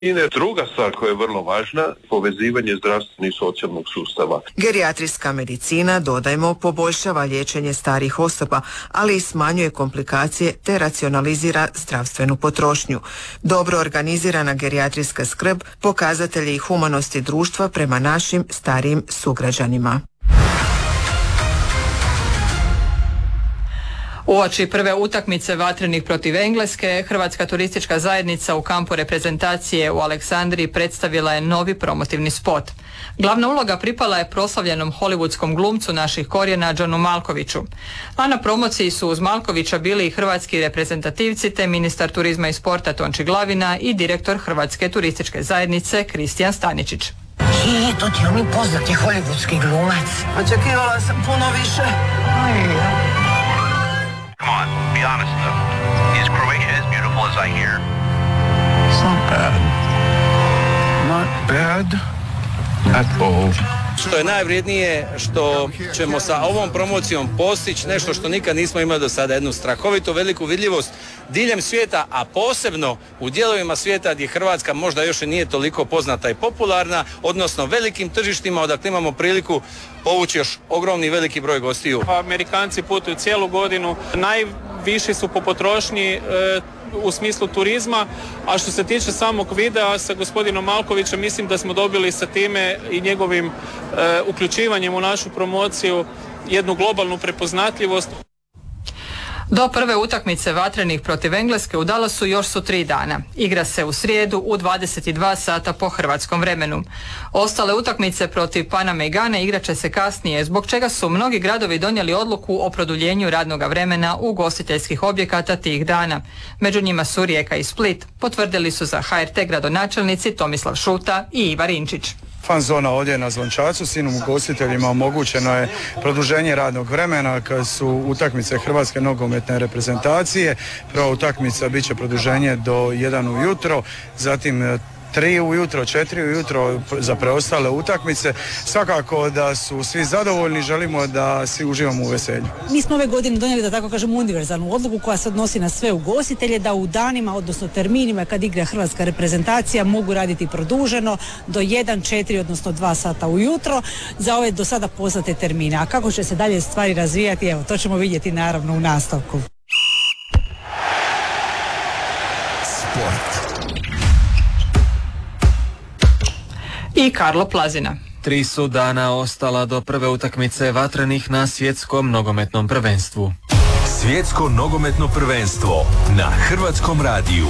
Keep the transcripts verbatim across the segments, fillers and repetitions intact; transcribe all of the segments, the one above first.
I druga stvar koja je vrlo važna, povezivanje zdravstvenih i socijalnog sustava. Gerijatrijska medicina, dodajmo, poboljšava liječenje starih osoba, ali i smanjuje komplikacije te racionalizira zdravstvenu potrošnju. Dobro organizirana gerijatrijska skrb pokazatelj je i humanosti društva prema našim starijim sugrađanima. Uoči prve utakmice vatrenih protiv Engleske, Hrvatska turistička zajednica u kampu reprezentacije u Aleksandriji predstavila je novi promotivni spot. Glavna uloga pripala je proslavljenom hollywoodskom glumcu naših korijena Johnu Malkoviću. A na promociji su uz Malkovića bili i hrvatski reprezentativci te ministar turizma i sporta Tonči Glavina i direktor Hrvatske turističke zajednice Kristijan Staničić. I, to ti je mi poznati hollywoodski glumac. Očekivala sam puno više. Aj, come on, be honest though. Is Croatia as beautiful as I hear? It's not bad. Not bad at all. Što je najvrijednije što ćemo sa ovom promocijom postići nešto što nikad nismo imali do sada, jednu strahovito veliku vidljivost diljem svijeta, a posebno u dijelovima svijeta gdje Hrvatska možda još i nije toliko poznata i popularna, odnosno velikim tržištima odakle imamo priliku povući još ogromni veliki broj gostiju. Amerikanci putuju cijelu godinu, najviši su po potrošnji e, u smislu turizma, a što se tiče samog videa sa gospodinom Malkovićem, mislim da smo dobili sa time i njegovim e, uključivanjem u našu promociju jednu globalnu prepoznatljivost. Do prve utakmice vatrenih protiv Engleske u Dallasu još su tri dana. Igra se u srijedu u dvadeset dva sata po hrvatskom vremenu. Ostale utakmice protiv Paname i Gane igrat će se kasnije, zbog čega su mnogi gradovi donijeli odluku o produljenju radnog vremena ugostiteljskih objekata tih dana. Među njima su Rijeka i Split, potvrdili su za H R T gradonačelnici Tomislav Šuta i Iva Rinčić. Fan zona ovdje na Zvončacu, sinom ugostiteljima omogućeno je produženje radnog vremena kad su utakmice Hrvatske nogometne reprezentacije. Prva utakmica bit će produženje do jedan ujutro, zatim tri ujutro, četiri ujutro za preostale utakmice. Svakako da su svi zadovoljni, želimo da svi uživamo u veselju. Mi smo ove godine donijeli, da tako kažem, univerzalnu odluku koja se odnosi na sve ugostitelje, da u danima, odnosno terminima kad igra hrvatska reprezentacija mogu raditi produženo do jedan, četiri, odnosno dva sata ujutro za ove do sada poznate termine. A kako će se dalje stvari razvijati, evo, to ćemo vidjeti naravno u nastavku. Sport. I Karlo Plazina. Tri su dana ostala do prve utakmice vatrenih na svjetskom nogometnom prvenstvu. Svjetsko nogometno prvenstvo na Hrvatskom radiju.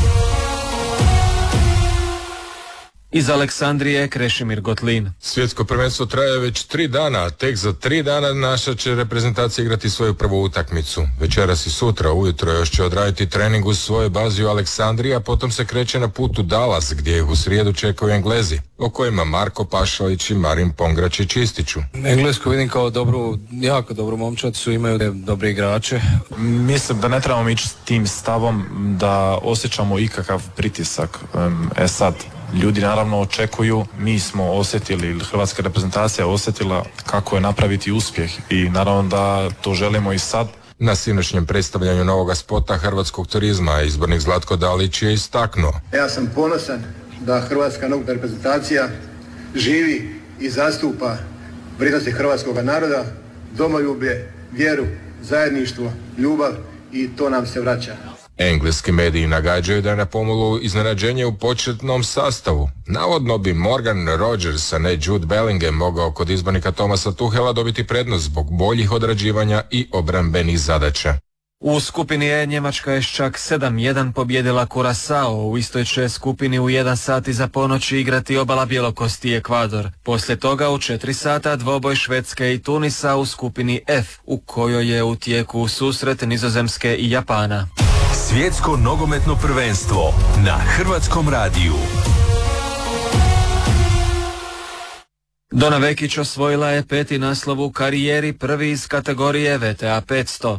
Iz Aleksandrije Krešimir Gotlin. Svjetsko prvenstvo traje već tri dana, a tek za tri dana naša će reprezentacija igrati svoju prvu utakmicu. Večeras i sutra ujutro još će odraditi trening u svojoj bazi u Aleksandriji, a potom se kreće na put u Dallas, gdje ih u srijedu čekaju Englezi, o kojima Marko Pašalić i Marin Pongračić ističu. Englesku vidim kao dobru, jako dobru momčad, imaju dobre igrače. Mislim da ne trebamo ići s tim stavom da osjećamo ikakav pritisak. E sad, ljudi naravno očekuju, mi smo osjetili, hrvatska reprezentacija osjetila kako je napraviti uspjeh i naravno da to želimo i sad. Na sinoćnjem predstavljanju novoga spota hrvatskog turizma izbornik Zlatko Dalić je istaknuo. Ja sam ponosan da hrvatska nogometna reprezentacija živi i zastupa vrijednosti hrvatskog naroda, domoljublje, vjeru, zajedništvo, ljubav i to nam se vraća. Engleski mediji nagađaju da je na pomolu iznenađenje u početnom sastavu. Navodno bi Morgan Rogers, a ne Jude Bellingham, mogao kod izbornika Thomasa Tuhela dobiti prednost zbog boljih odrađivanja i obrambenih zadaća. U skupini E Njemačka je čak sedam jedan pobjedila Curaçao. U istoj će skupini u jedan sat iza ponoći igrati Obala Bjelokosti i Ekvador. Poslije toga u četiri sata dvoboj Švedske i Tunisa u skupini F, u kojoj je u tijeku susret Nizozemske i Japana. Svjetsko nogometno prvenstvo na Hrvatskom radiju. Dona Vekić osvojila je peti naslov u karijeri, prvi iz kategorije V T A petsto.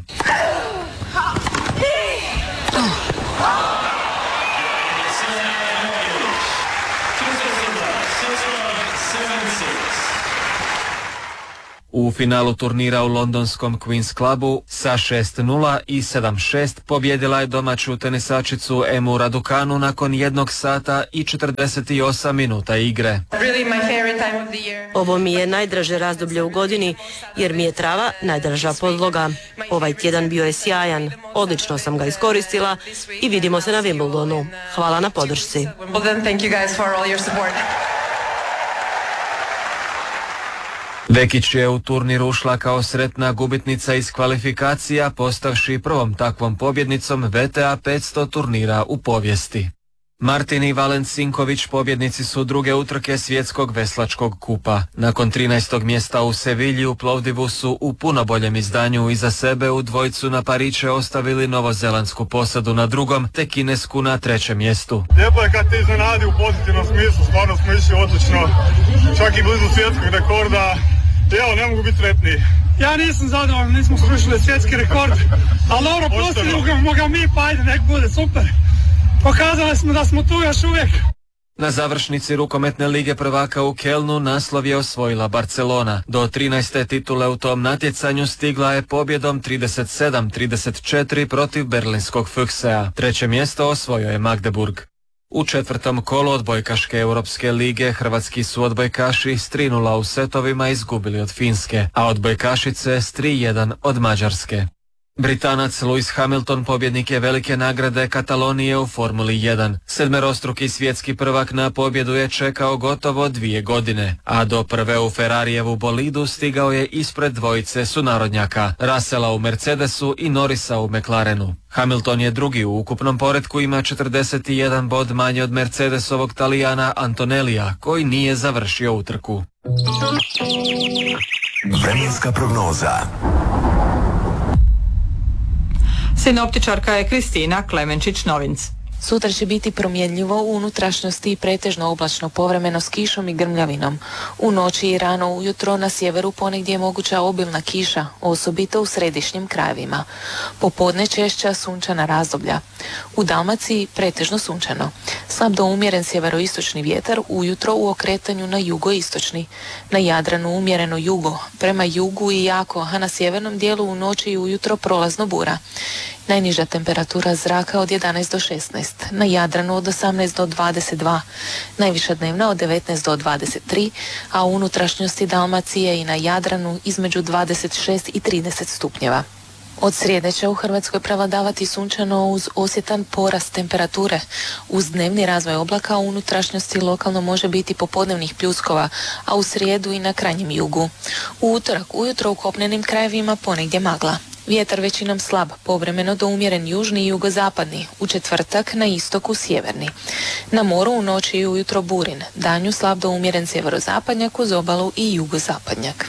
U finalu turnira u londonskom Queen's Clubu sa šest nula i sedam šest pobjedila je domaću tenisačicu Emu Raducanu nakon jednog sata i četrdeset osam minuta igre. Ovo mi je najdraže razdoblje u godini jer mi je trava najdraža podloga. Ovaj tjedan bio je sjajan, odlično sam ga iskoristila i vidimo se na Wimbledonu. Hvala na podršci. Vekić je u turnir ušla kao sretna gubitnica iz kvalifikacija, postavši prvom takvom pobjednicom V T A petsto turnira u povijesti. Martin i Valent Sinković pobjednici su druge utrke svjetskog veslačkog kupa. Nakon trinaestog mjesta u Sevilji u Plovdivu su u puno boljem izdanju iza sebe u dvojcu na Pariće ostavili novozelandsku posadu na drugom, te kinesku na trećem mjestu. Lijepo je kad te iznenadi u pozitivnom smislu, stvarno smo išli odlično, čak i blizu svjetskog rekorda. Evo, ne mogu biti sretniji. Ja nisam zadovoljan, nismo srušili svjetski rekord, ali dobro, posljedno ga mi, pa ajde, nek bude super. Pokazali smo da smo tu još uvijek. Na završnici rukometne lige prvaka u Kelnu naslov je osvojila Barcelona. Do trinaeste titule u tom natjecanju stigla je pobjedom trideset sedam trideset četiri protiv berlinskog Füchsea. Treće mjesto osvojio je Magdeburg. U četvrtom kolu odbojkaške Europske lige hrvatski su odbojkaši s tri nula u setovima izgubili od Finske, a odbojkašice s tri jedan od Mađarske. Britanac Lewis Hamilton pobjednik je velike nagrade Katalonije u Formuli jedan. Sedmerostruki svjetski prvak na pobjedu je čekao gotovo dvije godine, a do prve u Ferrarijevu bolidu stigao je ispred dvojice sunarodnjaka, Russella u Mercedesu i Norrisa u McLarenu. Hamilton je drugi u ukupnom poretku, ima četrdeset jedan bod manje od Mercedesovog Talijana Antonellija, koji nije završio utrku. Vremenska prognoza. Sinoptičarka je Kristina Klemenčić-Novinc. Sutra će biti promjenljivo u unutrašnjosti i pretežno oblačno, povremeno s kišom i grmljavinom. U noći i rano ujutro na sjeveru ponegdje je moguća obilna kiša, osobito u središnjim krajevima. Popodne češća sunčana razdoblja. U Dalmaciji pretežno sunčano. Slab do umjeren sjeveroistočni vjetar, ujutro u okretanju na jugoistočni. Na Jadranu umjereno jugo, prema jugu i jako, a na sjevernom dijelu u noći i ujutro prolazno bura. Najniža temperatura zraka od jedanaest do šesnaest, na Jadranu od osamnaest do dvadeset dva, najviša dnevna od devetnaest do dvadeset tri, a u unutrašnjosti Dalmacije i na Jadranu između dvadeset šest i trideset stupnjeva. Od srijede će u Hrvatskoj prevladavati sunčano uz osjetan porast temperature. Uz dnevni razvoj oblaka u unutrašnjosti lokalno može biti popodnevnih pljuskova, a u srijedu i na krajnjem jugu. U utorak ujutro u kopnenim krajevima ponegdje magla. Vjetar većinom slab, povremeno do umjeren južni i jugozapadni, u četvrtak na istoku sjeverni. Na moru u noći i ujutro burin, danju slab do umjeren sjeverozapadnjak uz obalu i jugozapadnjak.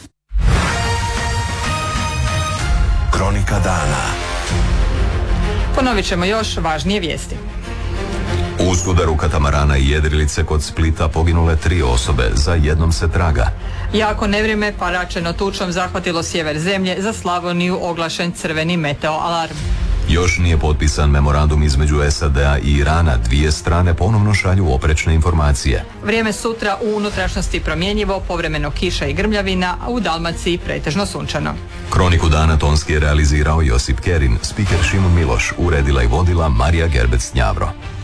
Kronika dana. Ponovit ćemo još važnije vijesti. U sudaru katamarana i jedrilice kod Splita poginule tri osobe, za jednom se traga. Jako nevrijeme paračeno tučom zahvatilo sjever zemlje, za Slavoniju oglašen crveni meteo alarm. Još nije potpisan memorandum između S A D-a i Irana, dvije strane ponovno šalju oprečne informacije. Vrijeme sutra u unutrašnjosti promjenjivo, povremeno kiša i grmljavina, a u Dalmaciji pretežno sunčano. Kroniku dana tonski je realizirao Josip Kerin, spiker Šimon Miloš, uredila i vodila Marija Gerbec-Njavro.